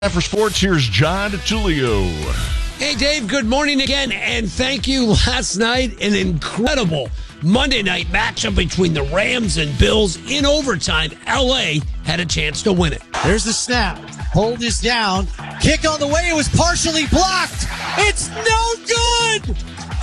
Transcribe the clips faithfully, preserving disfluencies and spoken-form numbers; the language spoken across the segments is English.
For sports, here's John DeTulio. Hey, Dave, good morning again, and thank you. Last night, an incredible Monday night matchup between the Rams and Bills. In overtime, L A had a chance to win it. There's the snap. Hold is down. Kick on the way. It was partially blocked. It's no good.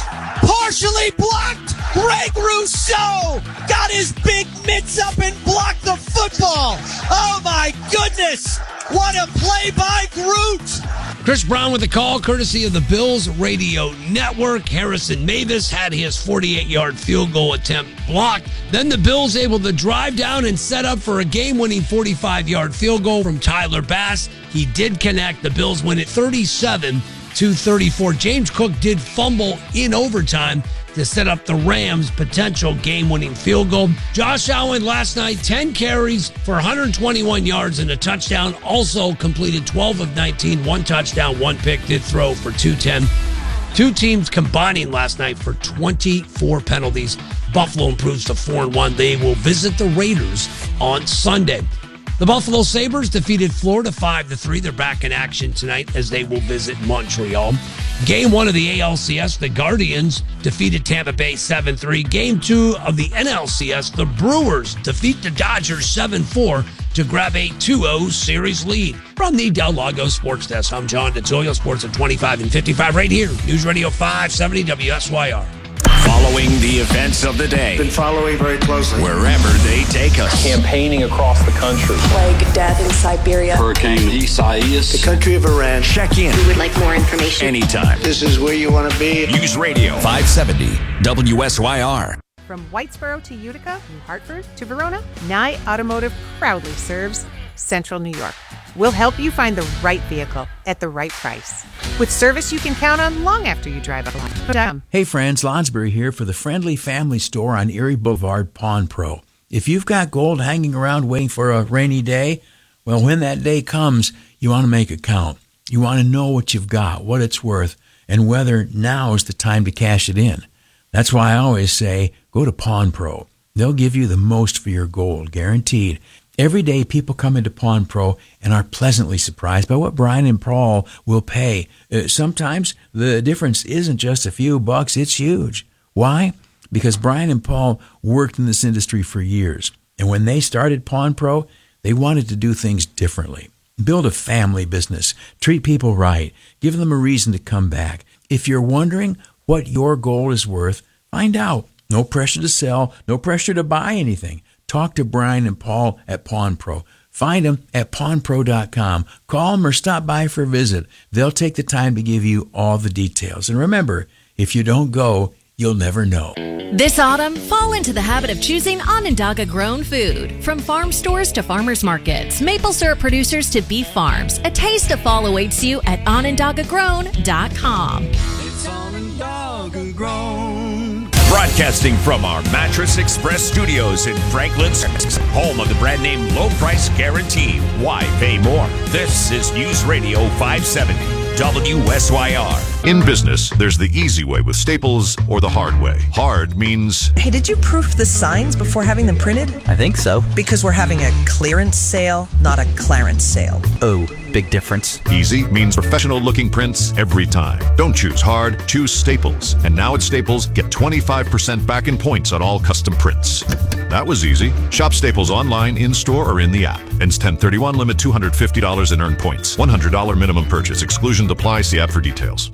Partially blocked. Greg Rousseau got his big mitts up and blocked the football. Oh, my goodness. What a play by Groot! Chris Brown with the call, courtesy of the Bills Radio Network. Harrison Mavis had his forty-eight-yard field goal attempt blocked. Then the Bills able to drive down and set up for a game-winning forty-five-yard field goal from Tyler Bass. He did connect. The Bills win it thirty-seven to thirty-four. James Cook did fumble in overtime to set up the Rams' potential game-winning field goal. Josh Allen last night, ten carries for one hundred twenty-one yards and a touchdown. Also completed twelve of nineteen, one touchdown, one pick, did throw for two ten. Two teams combining last night for twenty-four penalties. Buffalo improves to four and one. They will visit the Raiders on Sunday. The Buffalo Sabres defeated Florida five to three. They're back in action tonight as they will visit Montreal. Game one of the A L C S, the Guardians defeated Tampa Bay seven three. Game two of the N L C S, the Brewers defeat the Dodgers seven four to grab a two oh series lead. From the Del Lago Sports Desk, I'm John DeTulio, Sports at twenty-five and fifty-five right here. News Radio five seventy W S Y R. Following the events of the day. Been following very closely. Wherever they take us. Campaigning across the country. Plague, death in Siberia. Hurricane Isaias. The country of Iran. Check in. We would like more information. Anytime. This is where you want to be. News Radio five seventy W S Y R. From Whitesboro to Utica, New Hartford to Verona, Nye Automotive proudly serves Central New York. We'll help you find the right vehicle at the right price. With service you can count on long after you drive it. Hey friends, Lonsberry here for the friendly family store on Erie Boulevard, Pawn Pro. If you've got gold hanging around waiting for a rainy day, well, when that day comes, you want to make it count. You want to know what you've got, what it's worth, and whether now is the time to cash it in. That's why I always say, go to Pawn Pro. They'll give you the most for your gold, guaranteed. Every day, people come into Pawn Pro and are pleasantly surprised by what Brian and Paul will pay. Uh, sometimes the difference isn't just a few bucks, it's huge. Why? Because Brian and Paul worked in this industry for years. And when they started Pawn Pro, they wanted to do things differently. Build a family business, treat people right, give them a reason to come back. If you're wondering what your gold is worth, find out. No pressure to sell, no pressure to buy anything. Talk to Brian and Paul at Pawn Pro. Find them at pawn pro dot com. Call them or stop by for a visit. They'll take the time to give you all the details. And remember, if you don't go, you'll never know. This autumn, fall into the habit of choosing Onondaga-grown food. From farm stores to farmers markets, maple syrup producers to beef farms, a taste of fall awaits you at onondaga grown dot com. It's Onondaga Grown. Broadcasting from our Mattress Express studios in Franklin, home of the brand name Low Price Guarantee. Why pay more? This is News Radio five seventy W S Y R. In business, there's the easy way with Staples or the hard way. Hard means... Hey, did you proof the signs before having them printed? I think so. Because we're having a clearance sale, not a clarence sale. Oh, big difference. Easy means professional-looking prints every time. Don't choose hard, choose Staples. And now at Staples, get twenty-five percent back in points on all custom prints. That was easy. Shop Staples online, in-store, or in the app. Ends ten thirty-one, limit two hundred fifty dollars in earned points. one hundred dollars minimum purchase. Exclusions apply. See app for details.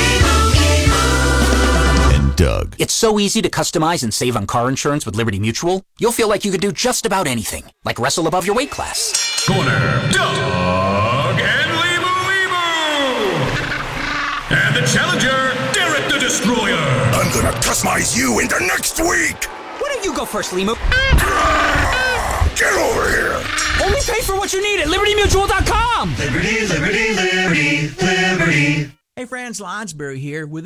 And Doug. It's so easy to customize and save on car insurance with Liberty Mutual. You'll feel like you could do just about anything, like wrestle above your weight class. Corner, Doug and Limu Limu. And the challenger, Derek the Destroyer. I'm gonna customize you into next week. Why don't you go first, Limu? Get over here. Only pay for what you need at liberty mutual dot com. Liberty, liberty, liberty, liberty. Hey friends, Lonsberry here with